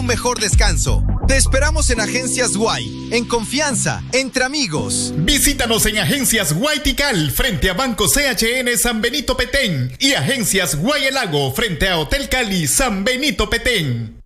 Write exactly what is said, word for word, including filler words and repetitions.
un mejor descanso. Te esperamos en Agencias Guay, en confianza, entre amigos. Visítanos en Agencias Guay Tikal, frente a Banco C H N San Benito Petén, y Agencias Guay El Lago, frente a Hotel Cali San Benito Petén.